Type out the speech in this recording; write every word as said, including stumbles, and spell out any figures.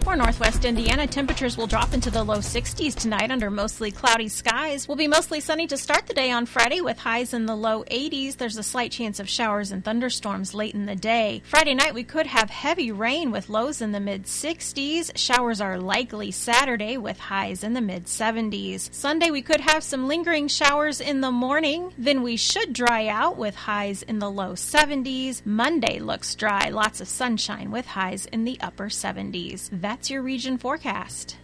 For northwest Indiana, temperatures will drop into the low sixties tonight under mostly cloudy skies. Will be mostly sunny to start the day on Friday with highs in the low eighties. There's a slight chance of showers and thunderstorms late in the day. Friday night, we could have heavy rain with lows in the mid sixties. Showers are likely Saturday with highs in the mid seventies. Sunday, we could have some lingering showers in the morning. Then we should dry out with highs in the low seventies. Monday looks dry, lots of sunshine with highs in the upper seventies. That's your region forecast.